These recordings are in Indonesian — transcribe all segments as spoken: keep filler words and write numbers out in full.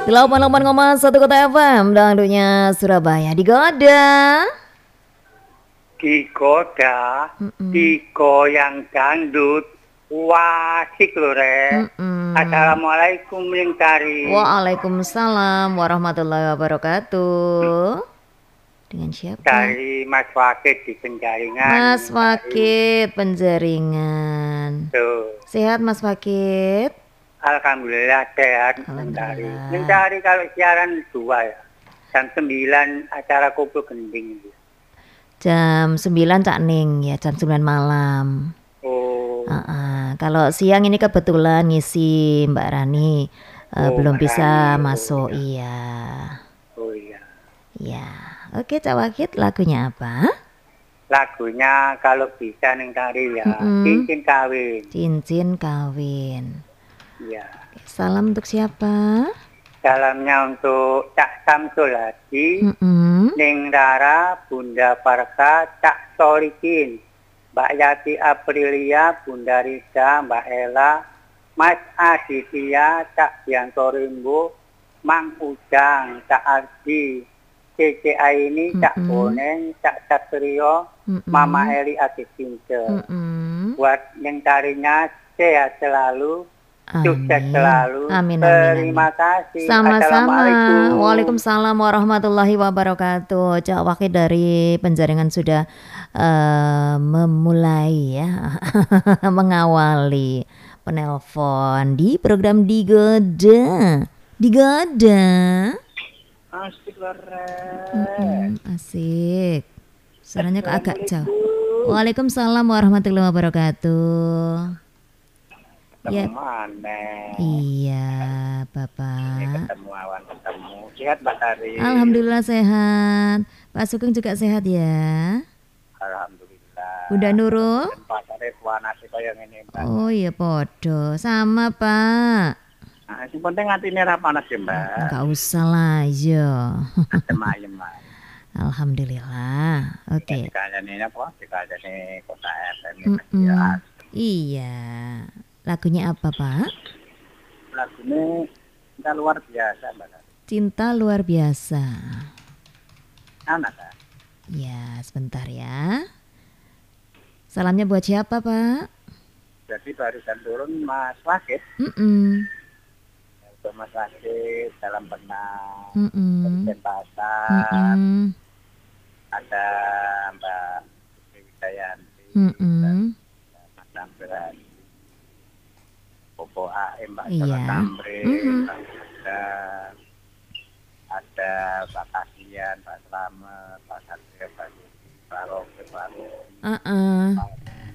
delapan puluh delapan koma satu Kota F M dangdutnya Surabaya digoda. Digoda, Mm-mm. digoyang dangdut, wasik lho Re. Mm-mm. Assalamualaikum Ning Tari. Waalaikumsalam warahmatullahi wabarakatuh. Dengan siapa? Dari Mas Wakid di Penjaringan. Mas Ning Tari. Wakid Penjaringan. Tuh. Sehat Mas Wakid? Alhamdulillah sehat Ning Tari. Alhamdulillah. Ning Tari kalau siaran dua ya. Jam sembilan acara kumpul gending itu. Jam sembilan Cak Ning ya, jam sembilan malam. Oh. Uh-uh. Kalau siang ini kebetulan ngisi Mbak Rani uh, Oh, belum Mbak bisa Rani. masuk. Oh, Iya. Oh iya. Iya. Oke Cak Wakid, lagunya apa? Lagunya kalau bisa Ning Tari ya. Mm-mm. Cincin kawin. Cincin kawin. Iya. Salam untuk siapa? Salamnya untuk Cak Samsul Hadi, Mm-mm. Ning Rara, Bunda Parka, Cak Solikin, Mbak Yati Aprilia, Bunda Rida, Mbak Ella, Mas Aditya, Cak Bianto Rimbo, Mang Ujang, Cak Ardi, C C Aini, Cak Mm-mm. Boneng, Cak Satrio, Mm-mm. Mama Eli Adik Pinter. Mm-mm. Buat Ning Tarinya sehat selalu, sukses Amin. selalu. Amin, amin, amin. Terima kasih. Sama-sama. Assalamualaikum. Waalaikumsalam warahmatullahi wabarakatuh. Cak Wakid dari Penjaringan sudah eh, memulai ya mengawali penelpon di program Digoda. Digoda. Asik lore. Mm-mm, asik. Suaranya kok agak jauh. Waalaikumsalam warahmatullahi wabarakatuh. Ya. Ketemu mana? Iya, Ini Bapak. ketemu awan ketemu. Sehat Mbak Tari. Alhamdulillah sehat. Pak Sugeng juga sehat ya. Alhamdulillah. Bunda Nurul? Pasare panas kaya ngene, Mbak. Oh iya podo. Sama Pak. Nah, sing penting atine ra panas ya, Mbak. Enggak usah lah ya. Adem ayem, Mbak. Alhamdulillah. Oke. Dikajane apa? Dikajane Kota F M Mm-mm. ya. Iya. Lagunya apa Pak? Lagune kita luar biasa, Mbak. Cinta luar biasa. Anak kan? Ya, sebentar ya. Salamnya buat siapa Pak? Jadi barusan turun Mas Wakid. Mm-mm. Untuk Mas Wakid dalam benang. Mm-mm. Dan pasar. Mm-mm. Ada Mbak Dewi Wijayanti. Mm-mm. Mas Samberan. Popo A M, Mbak Iya. Jolo Tamrin, Mhm. Mbak Buda, ada Pak Kasian, Pak Slamet, Pak Satria, Pak Yudi, Pak Roke, Pak Roke, Uh-uh. Pak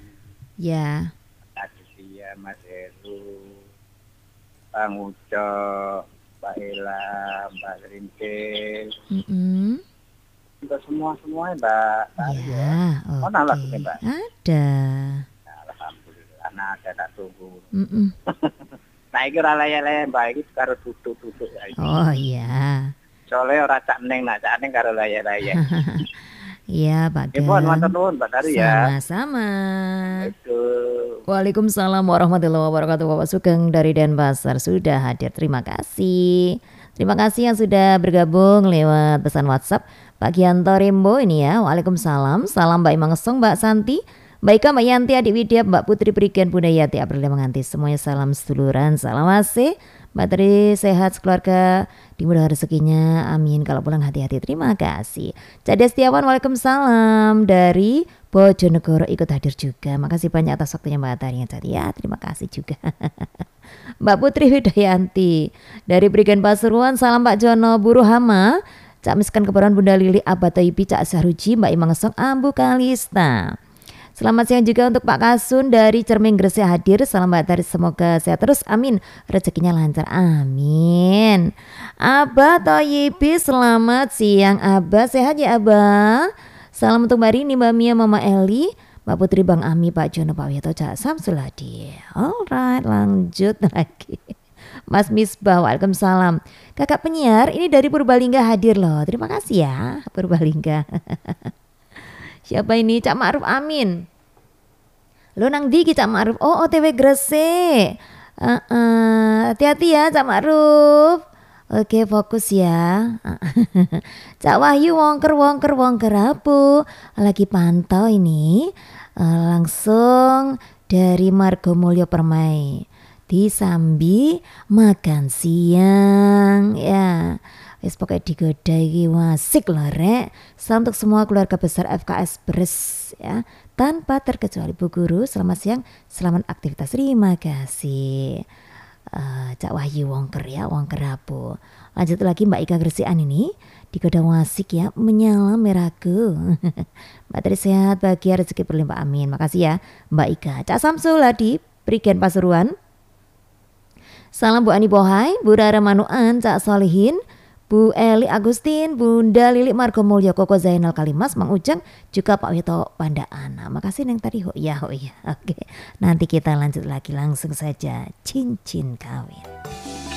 Ya. Aditya, Mas Heru, Pak Uco, Pak Ela, Mbak Rintil, Mm-mm. untuk semua-semuanya Mbak Tari ya. Ya, Oh, nah, oke. lagunya, Mbak. Ada. Nah, Alhamdulillah, nah ada tak tunggu. Mm-mm. Nah, ini ora layak-layak Mbak, ini karo duduk-duduk ya. Oh iya. Soalnya ora cak neng, nah cak neng karo layak-layak. Iya Pak Ya, mohon Gang. matur nuwun Mbak Tari ya. Sama-sama. Itu. Waalaikumsalam warahmatullahi wabarakatuh. Bapak Sugeng dari Denpasar sudah hadir. Terima kasih. Terima kasih yang sudah bergabung lewat pesan WhatsApp. Pak Gianto Rembo ini ya. Waalaikumsalam. Salam Mbak Imang Song, Mbak Santi, Mbak Ika, Mbak Yanti, Adik Widya, Mbak Putri Prigen, Bunda Yati, Aprilia Menganti. Semuanya salam seduluran. Salam asih. Mbak Tri sehat sekeluarga, dimudahkan rezekinya, amin. Kalau pulang hati-hati, terima kasih. Cade Setiawan, waalaikumsalam dari Bojonegoro ikut hadir juga. Makasih banyak atas waktunya Mbak Tarinya Cade ya, terima kasih juga. Mbak Putri Widayanti dari Prigen Pasuruan, salam Pak Jono Buru Hama, Cak Miskan Kebaran Bunda Lili Abatoipi, Cak Sahruji, Mbak Imang Song Ambu Kalista. Selamat siang juga untuk Pak Kasun dari Cerming Gresik hadir. Salam Mbak Tari, semoga sehat terus, amin. Rezekinya lancar, amin. Abah Toyibi, selamat siang Abah, sehat ya Abah. Salam untuk Mbak Rini, Mbak Mia, Mama Eli, Mbak Putri, Bang Ami, Pak Jono, Pak Wiyato, Cak Samsul Hadi. Alright, lanjut lagi. Mas Misbah, waalaikumsalam. Kakak penyiar, ini dari Purbalingga hadir loh. Terima kasih ya Purbalingga. Siapa ini? Cak Ma'ruf Amin. Lo nang di Cak Ma'ruf? Oh, O T W Gresik. Uh, uh, hati-hati ya Cak Ma'ruf. Oke, fokus ya. Cak Wahyu wongker wongker wongker apa? Lagi pantau ini eh, langsung dari Margomulyo Permai. Disambi makan siang ya. Wis pokoknya digoda iki wasik lah rek. Salam untuk semua keluarga besar F K S Bres ya. Tanpa terkecuali Bu Guru, selamat siang, selamat aktivitas. Terima kasih. Uh, Cak Wahyu wongker ya, wongker rapo. Lanjut lagi Mbak Ika Gresian ini digoda wasik ya, menyala merahku. Mbak Tri sehat, bahagia, rezeki berlimpah, amin. Makasih ya Mbak Ika. Cak Samsul di Prigen Pasuruan. Salam Bu Ani Bohai, Bu Rara Manuan, Cak Solihin, Bu Eli Agustin, Bunda Lili Margomulyo, Koko Zainal Kalimas, Mang Ujang, juga Pak Wito Pandaana. Makasih yang tadi, oh iya, oh iya. Oke, nanti kita lanjut lagi langsung saja cincin kawin.